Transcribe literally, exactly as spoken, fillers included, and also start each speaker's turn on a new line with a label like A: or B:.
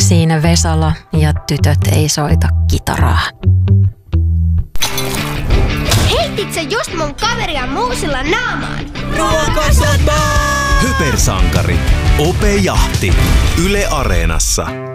A: Siinä Vesala ja tytöt ei soita kitaraa.
B: Heitit sä just mun kaveria muusilla naamaan?
C: Ruokasatama! Hypersankari. Ope Jahti. Yle Areenassa.